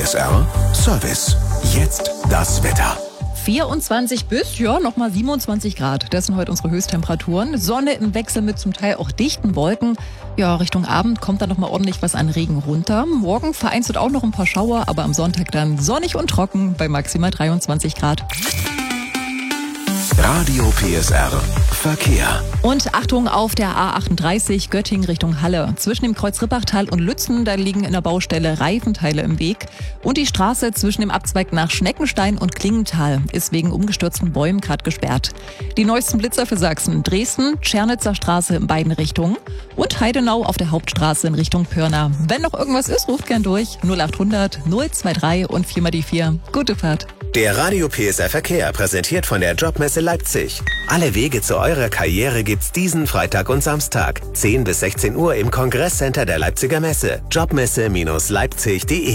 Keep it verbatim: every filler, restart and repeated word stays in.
S R Service. Jetzt das Wetter. vierundzwanzig bis, ja, nochmal siebenundzwanzig Grad. Das sind heute unsere Höchsttemperaturen. Sonne im Wechsel mit zum Teil auch dichten Wolken. Ja, Richtung Abend kommt dann nochmal ordentlich was an Regen runter. Morgen vereinzelt auch noch ein paar Schauer, aber am Sonntag dann sonnig und trocken bei maximal dreiundzwanzig Grad. Radio P S R Verkehr. Und Achtung auf der A achtunddreißig Göttingen Richtung Halle. Zwischen dem Kreuz Rippachtal und Lützen, da liegen in der Baustelle Reifenteile im Weg. Und die Straße zwischen dem Abzweig nach Schneckenstein und Klingenthal ist wegen umgestürzten Bäumen gerade gesperrt. Die neuesten Blitzer für Sachsen: Dresden, Tschernitzer Straße in beiden Richtungen und Heidenau auf der Hauptstraße in Richtung Pirna. Wenn noch irgendwas ist, ruft gern durch null achthundert null drei und vier mal die vier. Gute Fahrt. Der Radio P S R Verkehr, präsentiert von der Jobmesse Leipzig. Alle Wege zu eurer Karriere gibt's diesen Freitag und Samstag. zehn bis sechzehn Uhr im Kongresscenter der Leipziger Messe. Jobmesse Leipzig punkt de